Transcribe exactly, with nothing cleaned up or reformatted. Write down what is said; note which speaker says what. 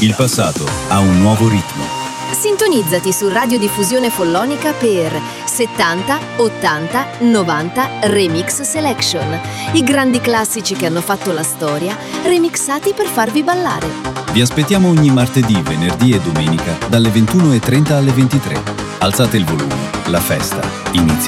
Speaker 1: Il passato ha un nuovo ritmo.
Speaker 2: Sintonizzati su Radiodiffusione Follonica per settanta, ottanta, novanta Remix Selection. I grandi classici che hanno fatto la storia, remixati per farvi ballare.
Speaker 1: Vi aspettiamo ogni martedì, venerdì e domenica dalle ventuno e trenta alle ventitré. Alzate il volume, la festa inizia.